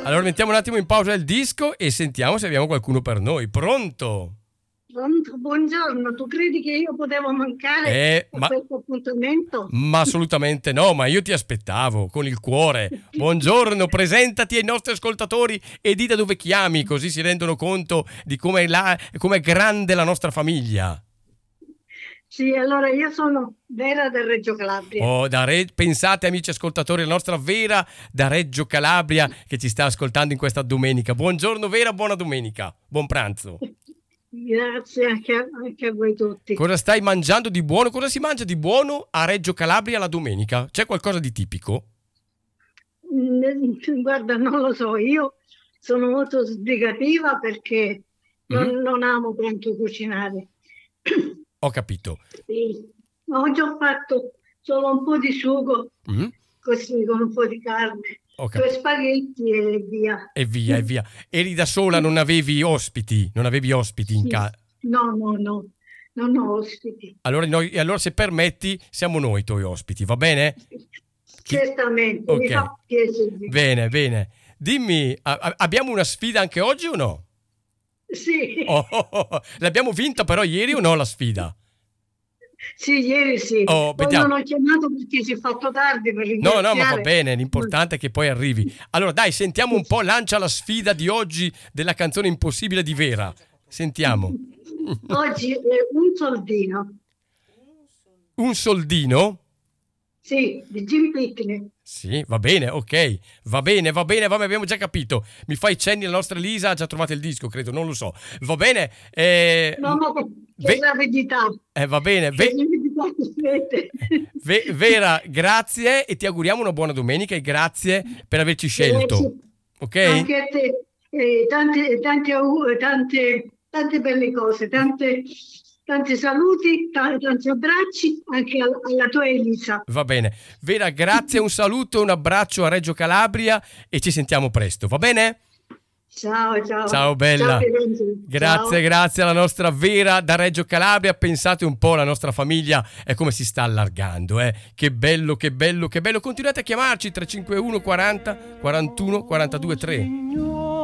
Allora mettiamo un attimo in pausa il disco e sentiamo se abbiamo qualcuno per noi. Pronto? Pronto? Buongiorno, tu credi che io potevo mancare a Ma questo appuntamento? assolutamente no, ma io ti aspettavo con il cuore. Buongiorno, presentati ai nostri ascoltatori e di da dove chiami, così si rendono conto di com'è grande la nostra famiglia. Sì, allora io sono Vera del Reggio Calabria. Pensate, amici ascoltatori, la nostra Vera da Reggio Calabria che ci sta ascoltando in questa domenica. Buongiorno Vera, buona domenica, buon pranzo. Grazie anche a voi tutti. Cosa stai mangiando di buono? Cosa si mangia di buono a Reggio Calabria la domenica? C'è qualcosa di tipico? Guarda, non lo so, io sono molto sbrigativa perché non amo tanto cucinare. Ho capito. Sì. Oggi ho fatto solo un po' di sugo, così con un po' di carne, due spaghetti e via. E via. Eri da sola, non avevi ospiti? Non avevi ospiti in casa? No, non ho ospiti. Allora se permetti siamo noi i tuoi ospiti, va bene? Certamente, mi fa piacere. Bene. Dimmi, abbiamo una sfida anche oggi o no? Sì. L'abbiamo vinta però ieri o no la sfida? Sì, ieri sì. Poi non ho chiamato perché si è fatto tardi per ringraziare. No, ma va bene, l'importante è che poi arrivi. Allora dai, sentiamo un po', lancia la sfida di oggi della canzone impossibile di Vera. Sentiamo. Oggi è un soldino. Un soldino? Sì, di Jim Pitney. Sì, va bene, ok. Va bene, abbiamo già capito. Mi fai cenni, la nostra Elisa ha già trovato il disco, credo, non lo so. Va bene. No, che rapidità. Va bene. Vera, grazie e ti auguriamo una buona domenica e grazie per averci scelto. Ok? Anche a te. Tante belle cose, tanti saluti, tanti abbracci anche alla tua Elisa. Va bene. Vera, grazie, un saluto, un abbraccio a Reggio Calabria e ci sentiamo presto, va bene? Ciao. Ciao bella. Grazie alla nostra Vera da Reggio Calabria. Pensate un po', la nostra famiglia è come si sta allargando, eh? Che bello. Continuate a chiamarci 351 40 41 42 3.